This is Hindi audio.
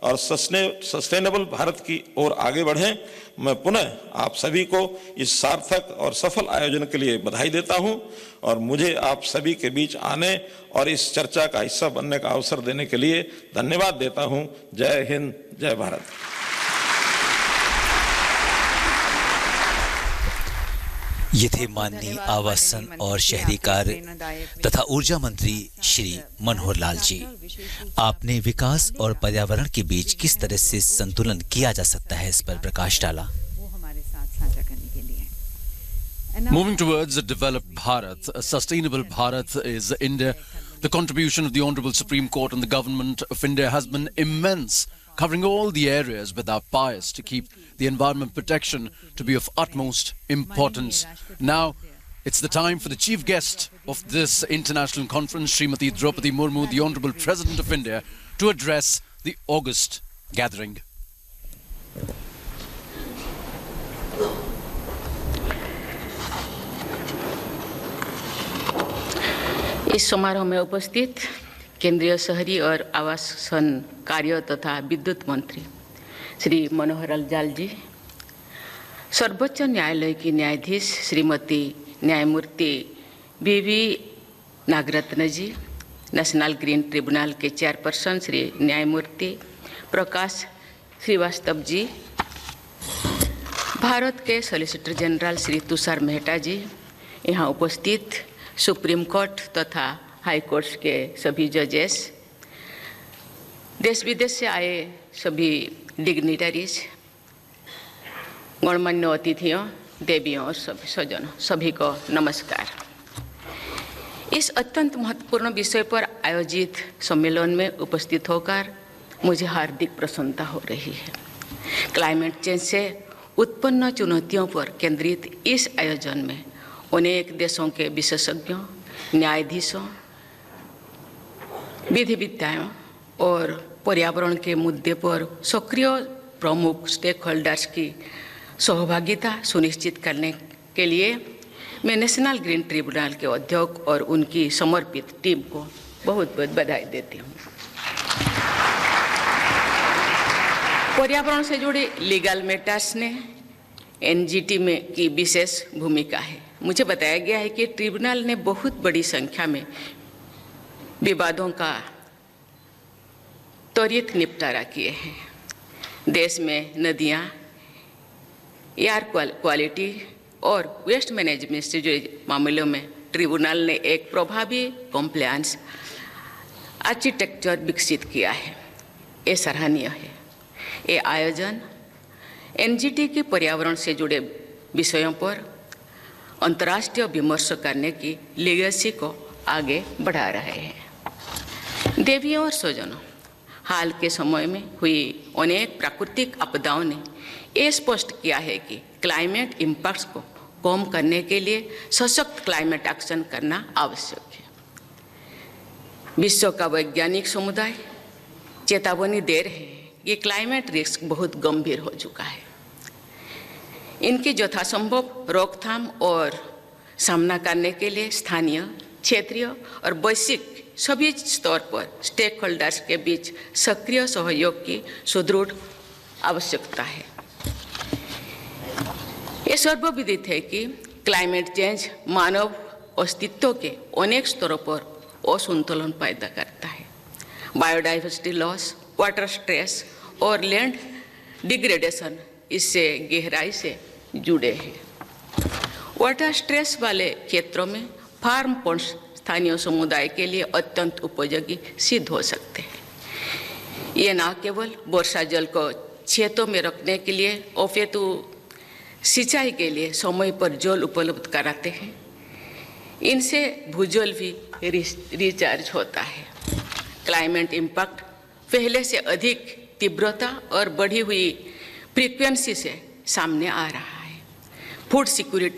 और सस्टेनेबल भारत की ओर आगे बढ़ें। मैं पुनः आप सभी को इस सार्थक और सफल आयोजन के लिए बधाई देता हूं और मुझे आप सभी के बीच आने और इस चर्चा का हिस्सा बनने का अवसर देने के लिए धन्यवाद देता हूं। जय हिंद, जय भारत। ये थे माननीय आवासन और शहरी कार्य तथा ऊर्जा मंत्री श्री मनोहर लाल जी। आपने विकास और पर्यावरण के बीच किस तरह से संतुलन किया जा सकता है इस पर प्रकाश डाला। Moving towards a developed Bharat, a sustainable Bharat is India. The contribution of the Honorable Supreme Court and the Government of India has been immense, covering all the areas with our bias to keep the environment protection to be of utmost importance. Now, it's the time for the chief guest of this international conference, Srimati Draupadi Murmu, the Honorable President of India, to address the August gathering. इस समारोह में उपस्थित केंद्रीय शहरी और आवासन कार्य तथा विद्युत मंत्री श्री मनोहर लाल जी, सर्वोच्च न्यायालय की न्यायाधीश श्रीमती न्यायमूर्ति we Nagarathna ji, national green tribunal के चेयरपर्सन श्री न्यायमूर्ति प्रकाश श्रीवास्तव जी, भारत के सॉलिसिटर जनरल श्री तुषार मेहता जी, यहाँ उपस्थित सुप्रीम कोर्ट तथा हाई कोर्ट के सभी जजेस, देश विदेश से आए सभी डिग्निटरीज, गणमान्य अतिथियों, देवियों और सभी स्वजनों, सभी को नमस्कार। इस अत्यंत महत्वपूर्ण विषय पर आयोजित सम्मेलन में उपस्थित होकर मुझे हार्दिक प्रसन्नता हो रही है। क्लाइमेट चेंज से उत्पन्न चुनौतियों पर केंद्रित इस आयोजन में अनेक देशों के विशेषज्ञों, न्यायाधीशों, विधिविद्ताओं और पर्यावरण के मुद्दे पर सक्रिय प्रमुख स्टेक होल्डर्स की सहभागिता सुनिश्चित करने के लिए मैं नेशनल ग्रीन ट्रिब्यूनल के अध्यक्ष और उनकी समर्पित टीम को बहुत बहुत बधाई देती हूँ। पर्यावरण से जुड़े लीगल मैटर्स ने एनजीटी में की विशेष भूमिका है। मुझे बताया गया है कि ट्रिब्यूनल ने बहुत बड़ी संख्या में विवादों का त्वरित निपटारा किए हैं। देश में नदियाँ, एयर क्वालिटी और वेस्ट मैनेजमेंट से जुड़े मामलों में ट्रिब्यूनल ने एक प्रभावी कॉम्प्लायंस आर्किटेक्चर विकसित किया है। ये सराहनीय है। ये आयोजन एनजीटी के पर्यावरण से जुड़े विषयों पर अंतर्राष्ट्रीय विमर्श करने की लेगेसी को आगे बढ़ा रहे हैं। देवियों और स्वजनों, हाल के समय में हुई अनेक प्राकृतिक आपदाओं ने ये स्पष्ट किया है कि क्लाइमेट इम्पैक्ट्स को कम करने के लिए सशक्त क्लाइमेट एक्शन करना आवश्यक है। विश्व का वैज्ञानिक समुदाय चेतावनी दे रहे हैं कि क्लाइमेट रिस्क बहुत गंभीर हो चुका है। इनकी यथासंभव रोकथाम और सामना करने के लिए स्थानीय, क्षेत्रीय और वैश्विक सभी स्तर पर स्टेक होल्डर्स के बीच सक्रिय सहयोग की सुदृढ़ आवश्यकता है। ये सर्वविदित है कि क्लाइमेट चेंज मानव अस्तित्व के अनेक स्तरों पर असंतुलन पैदा करता है। बायोडाइवर्सिटी लॉस, वाटर स्ट्रेस और लैंड डिग्रेडेशन इससे गहराई से जुड़े हैं। वाटर स्ट्रेस वाले क्षेत्रों में फार्म पॉन्ड्स स्थानीय समुदाय के लिए अत्यंत उपयोगी सिद्ध हो सकते हैं। ये न केवल वर्षा जल को खेतों में रखने के लिए अपितु सिंचाई के लिए समय पर जल उपलब्ध कराते हैं। इनसे भूजल भी रिचार्ज होता है। क्लाइमेट इम्पैक्ट पहले से अधिक तीव्रता और बढ़ी हुई फ्रीक्वेंसी से सामने आ रहा है। Food security